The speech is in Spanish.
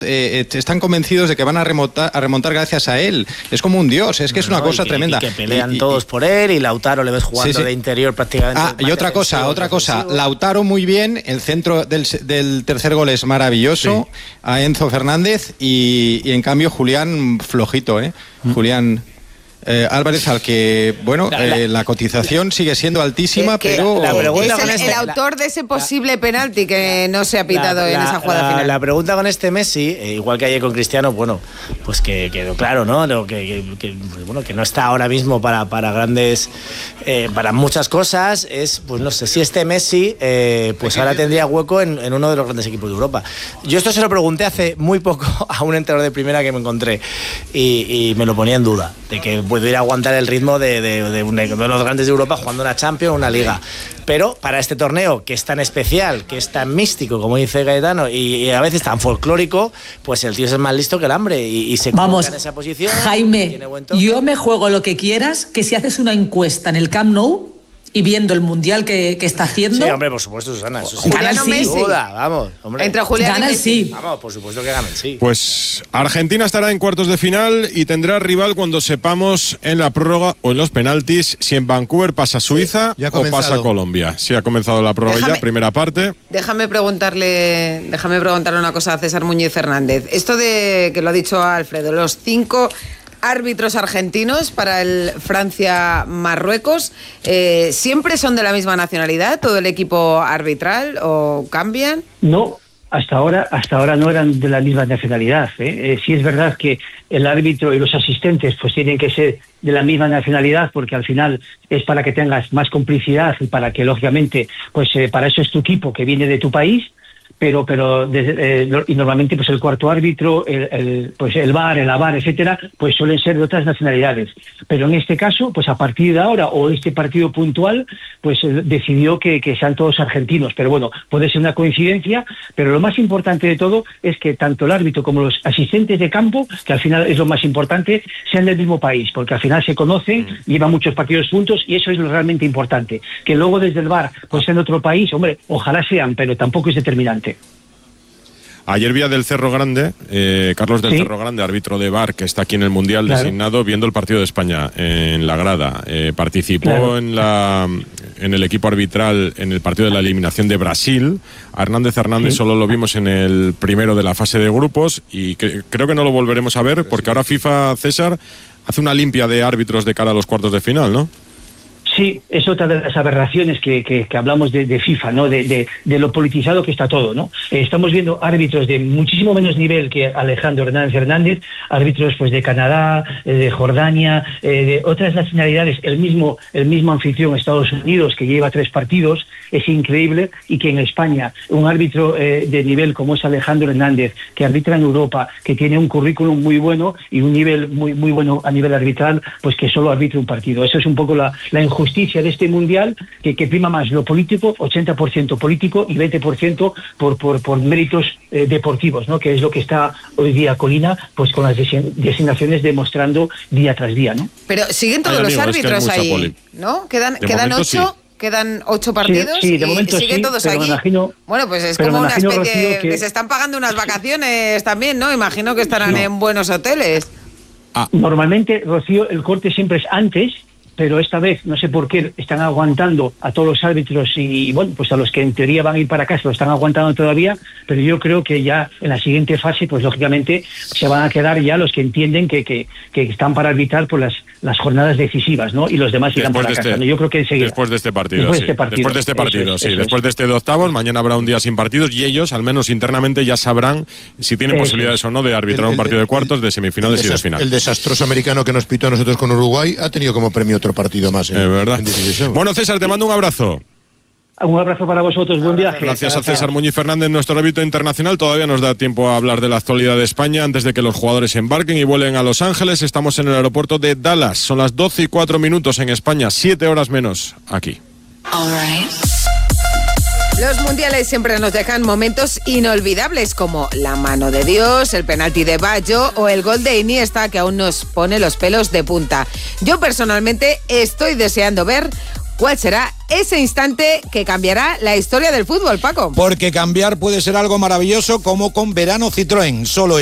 están convencidos de que van a remontar gracias a él. Es como un dios, es que es una cosa tremenda. Y que pelean todos por él, y Lautaro le ves jugando de interior prácticamente. Y otra cosa, Lautaro muy bien, el centro del tercer gol es maravilloso, a Enzo Fernández, y en cambio Julián flojito, Julián Álvarez, al que, la cotización sigue siendo altísima, pero... Es el autor de ese posible penalti que no se ha pitado en esa jugada final. La pregunta con este Messi, igual que ayer con Cristiano, pues que quedó claro, ¿no? Que no está ahora mismo para grandes... para muchas cosas, pues no sé si este Messi pues ahora tendría hueco en uno de los grandes equipos de Europa. Yo esto se lo pregunté hace muy poco a un entrenador de primera que me encontré, y me lo ponía en duda, de que pudiera aguantar el ritmo de uno de los grandes de Europa jugando una Champions o una Liga. Pero para este torneo, que es tan especial, que es tan místico, como dice Gaetano, y a veces tan folclórico, pues el tío es más listo que el hambre y se coloca en esa posición. Jaime, yo me juego lo que quieras, que si haces una encuesta en el Camp Nou y viendo el mundial que está haciendo... Sí, hombre, por supuesto, Susana. Eso sí. Gana el sí. Vamos, hombre. Entre Julián gana el sí. Vamos, por supuesto que gana el sí. Pues Argentina estará en cuartos de final y tendrá rival cuando sepamos en la prórroga o en los penaltis si en Vancouver pasa Suiza o pasa Colombia. Sí, ha comenzado la prórroga ya, primera parte. Déjame preguntarle una cosa a César Muñiz Fernández. Esto de que lo ha dicho Alfredo, los 5 árbitros argentinos para el Francia-Marruecos, ¿siempre son de la misma nacionalidad, todo el equipo arbitral, o cambian? No, hasta ahora no eran de la misma nacionalidad. Sí es verdad que el árbitro y los asistentes pues tienen que ser de la misma nacionalidad, porque al final es para que tengas más complicidad y para que, lógicamente, pues para eso es tu equipo que viene de tu país. Pero y normalmente pues el cuarto árbitro, el VAR, el AVAR, etcétera, pues suelen ser de otras nacionalidades. Pero en este caso, pues a partir de ahora, o este partido puntual, pues decidió que sean todos argentinos. Pero bueno, puede ser una coincidencia, pero lo más importante de todo es que tanto el árbitro como los asistentes de campo, que al final es lo más importante, sean del mismo país, porque al final se conocen, llevan muchos partidos juntos, y eso es lo realmente importante. Que luego desde el VAR pues sean de otro país, hombre, ojalá sean, pero tampoco es determinante. Ayer vi a Del Cerro Grande, Carlos Del Cerro Grande, árbitro de VAR, que está aquí en el Mundial designado, viendo el partido de España en la grada. Participó en el equipo arbitral en el partido de la eliminación de Brasil. A Hernández solo lo vimos en el primero de la fase de grupos, y creo que no lo volveremos a ver, porque ahora FIFA, César, hace una limpia de árbitros de cara a los cuartos de final, ¿no? Sí, es otra de las aberraciones que hablamos de FIFA, ¿no? De lo politizado que está todo, ¿no? Estamos viendo árbitros de muchísimo menos nivel que Alejandro Hernández, árbitros pues de Canadá, de Jordania, de otras nacionalidades, el mismo anfitrión, Estados Unidos, que lleva 3 partidos, es increíble, y que en España un árbitro de nivel como es Alejandro Hernández, que arbitra en Europa, que tiene un currículum muy bueno y un nivel muy bueno a nivel arbitral, pues que solo arbitre un partido. Eso es un poco la injusticia de este mundial, que prima más lo político, 80% político y 20% por méritos deportivos, ¿no? Que es lo que está hoy día Colina, pues con las designaciones demostrando día tras día, ¿no? Pero siguen todos los árbitros ahí, ¿no? Quedan 8. Sí. Quedan 8 partidos de momento y siguen todos aquí. Bueno, pues es como una especie que se están pagando unas vacaciones también, ¿no? Imagino que estarán en buenos hoteles. Normalmente, Rocío, el corte siempre es antes, pero esta vez no sé por qué están aguantando a todos los árbitros, y bueno, pues a los que en teoría van a ir para casa lo están aguantando todavía, pero yo creo que ya en la siguiente fase pues lógicamente se van a quedar ya los que entienden que están para arbitrar por las jornadas decisivas, ¿no? Y los demás irán para casa. Yo creo que enseguida. Después de este partido, después de este de octavos, mañana habrá un día sin partidos, y ellos, al menos internamente, ya sabrán si tienen posibilidades o no de arbitrar un partido de cuartos, de semifinales y de final. El desastroso americano que nos pitó a nosotros con Uruguay ha tenido como premio otro partido más. Es verdad. Bueno, César, te mando un abrazo. Un abrazo para vosotros, buen viaje. Gracias a César Muñiz Fernández, nuestro árbitro internacional. Todavía nos da tiempo a hablar de la actualidad de España antes de que los jugadores embarquen y vuelen a Los Ángeles. Estamos en el aeropuerto de Dallas. Son las 12:04 en España, 7 horas menos aquí. Los mundiales siempre nos dejan momentos inolvidables, como la mano de Dios, el penalti de Baggio o el gol de Iniesta, que aún nos pone los pelos de punta. Yo personalmente estoy deseando ver ¿Cuál será ese instante que cambiará la historia del fútbol, Paco? Porque cambiar puede ser algo maravilloso, como con Verano Citroën. Solo